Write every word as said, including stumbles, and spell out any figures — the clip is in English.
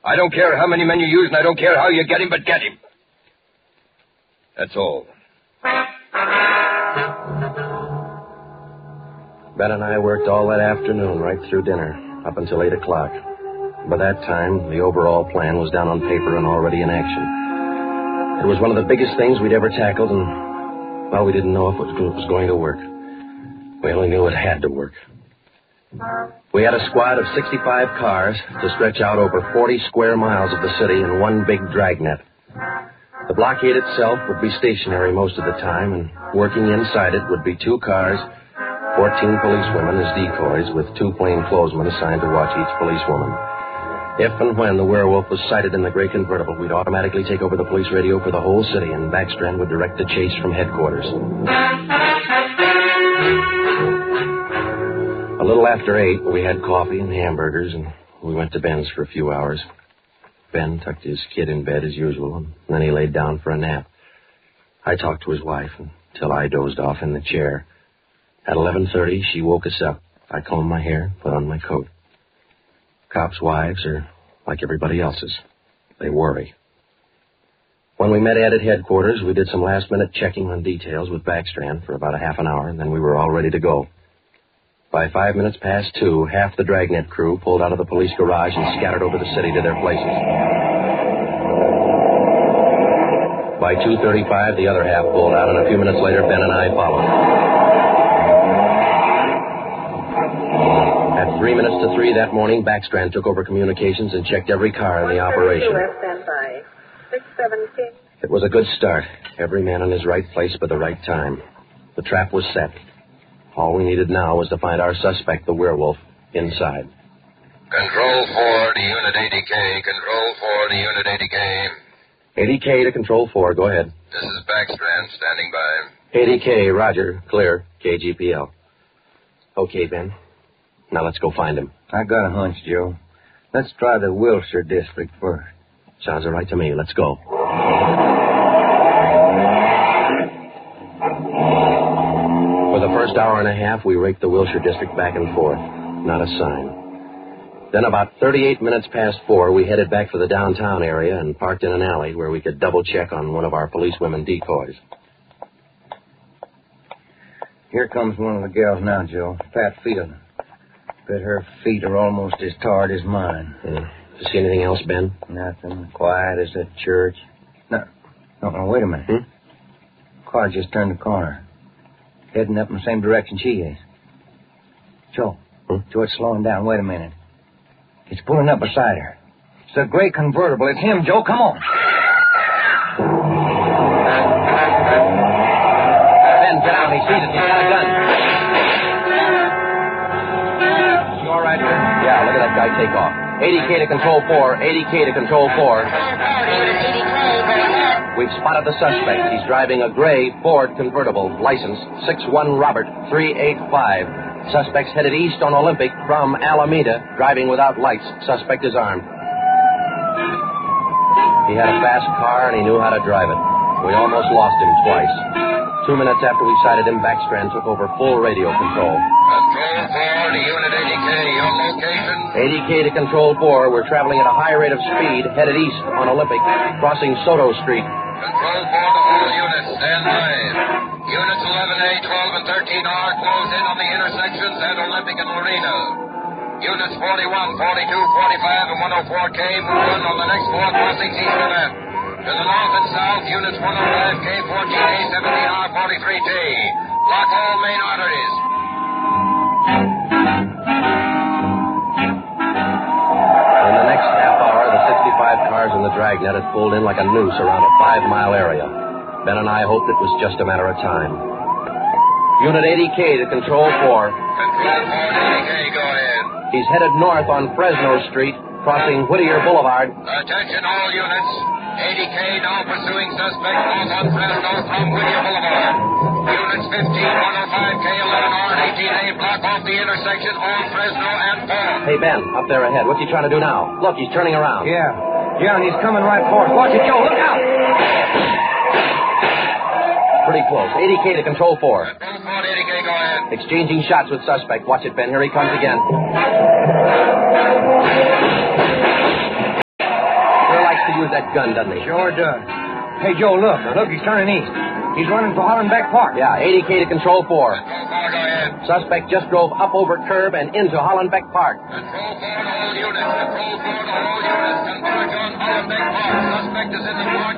I don't care how many men you use, and I don't care how you get him, but get him. That's all. Ben and I worked all that afternoon, right through dinner, up until eight o'clock. By that time, the overall plan was down on paper and already in action. It was one of the biggest things we'd ever tackled, and, well, we didn't know if it was going to work. We only knew it had to work. We had a squad of sixty-five cars to stretch out over forty square miles of the city in one big dragnet. The blockade itself would be stationary most of the time, and working inside it would be two cars, fourteen policewomen as decoys, with two plainclothesmen assigned to watch each policewoman. If and when the werewolf was sighted in the gray convertible, we'd automatically take over the police radio for the whole city, and Backstrand would direct the chase from headquarters. A little after eight, we had coffee and hamburgers, and we went to Ben's for a few hours. Ben tucked his kid in bed as usual, and then he laid down for a nap. I talked to his wife until I dozed off in the chair. At eleven thirty, she woke us up. I combed my hair, put on my coat. Cops' wives are like everybody else's. They worry. When we met Ed at headquarters, we did some last-minute checking on details with Backstrand for about a half an hour, and then we were all ready to go. By five minutes past two, half the Dragnet crew pulled out of the police garage and scattered over the city to their places. By two thirty-five, the other half pulled out, and a few minutes later, Ben and I followed. At three minutes to three that morning, Backstrand took over communications and checked every car in the operation. It was a good start. Every man in his right place by the right time. The trap was set. All we needed now was to find our suspect, the werewolf, inside. Control four to Unit eighty K. Control four to Unit eighty K. eighty K to Control four. Go ahead. This is Backstrand standing by. eighty K, roger. Clear. K G P L. Okay, Ben. Now let's go find him. I got a hunch, Joe. Let's try the Wilshire district first. Sounds all right to me. Let's go. For the first hour and a half, we raked the Wilshire district back and forth. Not a sign. Then about thirty-eight minutes past four, we headed back for the downtown area and parked in an alley where we could double-check on one of our policewomen decoys. Here comes one of the gals now, Joe. Pat Field. Bet her feet are almost as tarred as mine. Yeah. You see anything else, Ben? Nothing. Quiet as a church. No, no, no, wait a minute. Hmm? Car just turned the corner. Heading up in the same direction she is. Joe. Hmm? Joe, it's slowing down. Wait a minute. It's pulling up beside her. It's a gray convertible. It's him, Joe. Come on. Ben, get out. He sees it. He's got a gun. You all right, Ben? Yeah, look at that guy take off. eighty K to Control four. eighty K to Control four. We've spotted the suspect. He's driving a gray Ford convertible, license six one Robert three eight five. Suspect's headed east on Olympic from Alameda, driving without lights. Suspect is armed. He had a fast car and he knew how to drive it. We almost lost him twice. Two minutes after we sighted him, Backstrand took over full radio control. Control four to Unit eighty K. Your location? eighty K to Control four. We're traveling at a high rate of speed, headed east on Olympic, crossing Soto Street. Control four to all units. Stand by. Units eleven A, twelve, and thirteen R close in on the intersections at Olympic and Marina. Units forty-one, forty-two, forty-five, and one oh four K move in on the next four crossings east of that. To the north and south, units one oh five K, fourteen A, seventeen R, forty-three T. Block all main arteries. In the next half hour, the sixty-five cars in the dragnet had pulled in like a noose around a five-mile area. Ben and I hoped it was just a matter of time. Unit eighty K to Control four. Control four to eighty K, go ahead. He's headed north on Fresno Street, crossing Whittier Boulevard. Attention all units. eighty K now pursuing suspect north on Fresno from Whittier Boulevard. Units fifteen, one oh five K, eleven R, and eighteen A block off the intersection on Fresno and four. Hey, Ben, up there ahead. What's he trying to do now? Look, he's turning around. Yeah. Yeah, and he's coming right for us. Watch it, Joe. Look out! Pretty close. eighty K to Control four. Control four to eighty K, go ahead. Exchanging shots with suspect. Watch it, Ben. Here he comes again. that gun, doesn't he? Sure does. Hey, Joe, look. Look, he's turning east. He's running for Hollenbeck Park. Yeah, eighty K to Control four. Control four, go ahead. Suspect just drove up over curb and into Hollenbeck Park. Control four to all units. Control four to all units. Converge on Hollenbeck Park. Suspect is in the park.